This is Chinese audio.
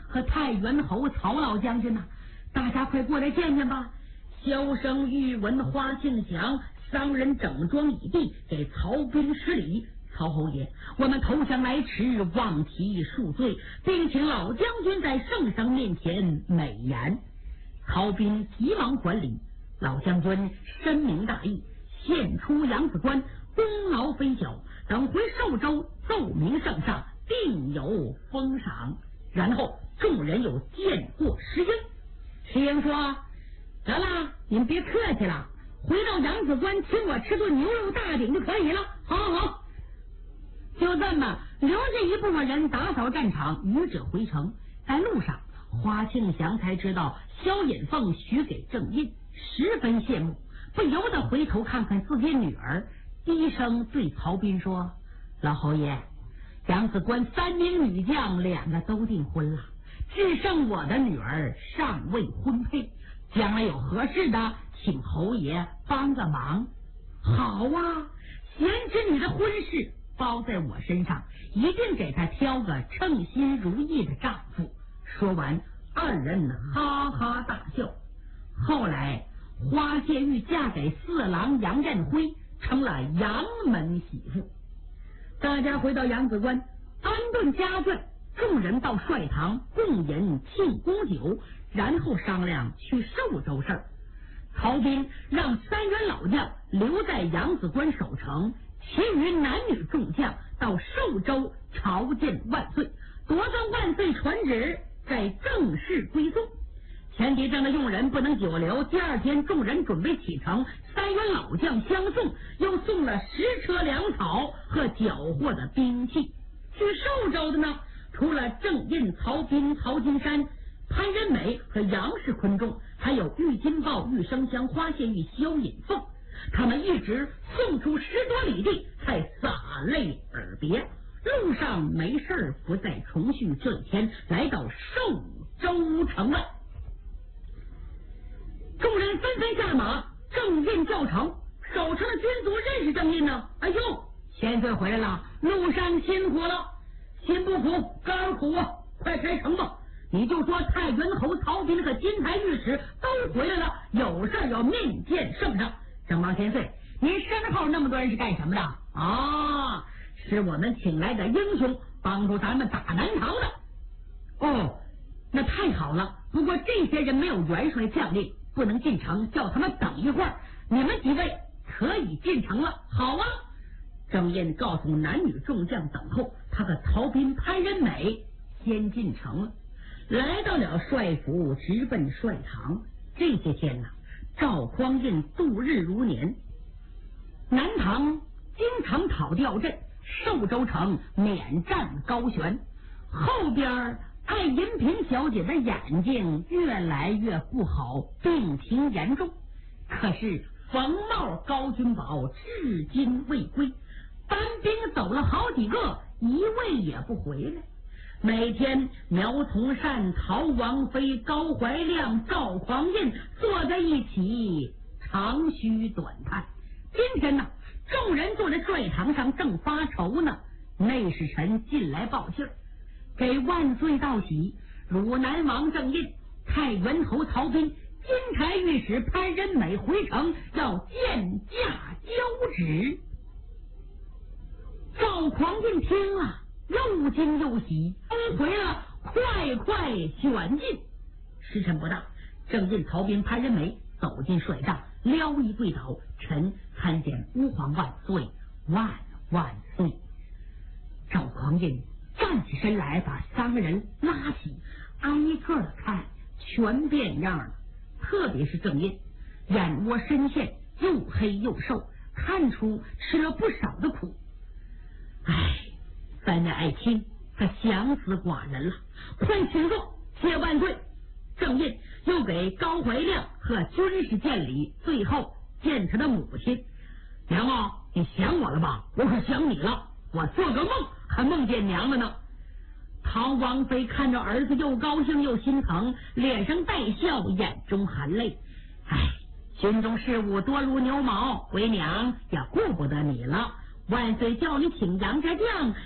和太原侯曹老将军呐，大家快过来见见吧。萧生欲闻花庆祥，商人整装已毕，给曹兵施礼。曹侯爷，我们投降来迟，望其恕罪，并请老将军在圣上面前美言。曹兵急忙还礼，老将军深明大义，献出扬子关，功劳非小，等回寿州奏明圣上，定有封赏。然后众人又见过石英，石英说：得了，你们别客气了，回到扬子关请我吃顿牛肉大饼就可以了。好好好，就这么留着一部分人打扫战场，余者回城。在路上，花庆祥才知道萧引凤许给郑印，十分羡慕，不由得回头看看自己女儿，低声对曹彬说：老侯爷，扬子关3名女将2个都订婚了，只剩我的女儿尚未婚配，将来有合适的，请侯爷帮个忙。好啊，贤侄女的婚事包在我身上，一定给她挑个称心如意的丈夫。说完，二人哈哈大笑。后来花谢玉嫁给4郎杨振辉，成了杨门媳妇。大家回到扬子关，安顿家眷，众人到帅堂共饮庆功酒，然后商量去寿州事儿。曹彬让3员老将留在扬子关守城，其余男女众将到寿州朝见万岁，夺得万岁传旨，再正式归宋。前敌镇的用人不能久留，第2天众人准备启程，3员老将相送，又送了10车粮草和缴获的兵器。去寿州的呢，除了郑印、曹彬、曹金山、潘仁美和杨氏昆仲，还有郁金豹、郁生香、花谢玉、萧引凤，他们一直送出10多里地，才洒泪而别。路上没事不再重续这一天，来到寿州城外。众人纷纷下马，郑印叫城，守城的军卒认识郑印呢。哎呦，千岁回来了，路上辛苦了。辛不苦，甘苦啊！快开城吧！你就说太原侯曹彬和金台御史都回来了，有事要面见圣上。正王千岁，您身后那么多人是干什么的啊？是我们请来的英雄，帮助咱们打南唐的。哦，那太好了。不过这些人没有元帅将令，不能进城，叫他们等一会儿。你们几位可以进城了。好啊！郑印告诉男女众将等候，他和曹彬、潘仁美先进城了，来到了帅府，直奔帅堂。这些天呢，赵匡胤度日如年，南唐经常讨吊阵，寿州城免战高悬。后边爱银嫔小姐的眼睛越来越不好，病情严重。可是冯茂、高君宝至今未归，班兵走了好几个，一位也不回来。每天苗从善、陶王妃、高怀亮、赵匡胤坐在一起长吁短叹。今天呢，众人坐在帅堂上正发愁呢，内侍臣进来报信儿，给万岁道喜，汝南王郑印、太原侯曹彬、金台御史潘仁美回城，要见驾交旨。赵匡胤听了，又惊又喜，都回了，快选进。时辰不大，郑印、曹彬、潘仁美走进帅帐，撩衣跪倒，臣参见吾皇万岁，万岁。赵匡胤站起身来，把3个人拉起，挨个的看，全变样了。特别是郑印，眼窝深陷，又黑又瘦，看出吃了不少的苦。唉，3位爱卿，他想死寡人了，快请坐，谢万岁。郑印又给高怀亮和军士见礼，最后见他的母亲。娘啊，你想我了吧？我可想你了，我做个梦还梦见娘了呢。陶王妃看着儿子，又高兴又心疼，脸上带笑，眼中含泪。唉，军中事务多如牛毛，为娘也顾不得你了。万岁叫你请杨家将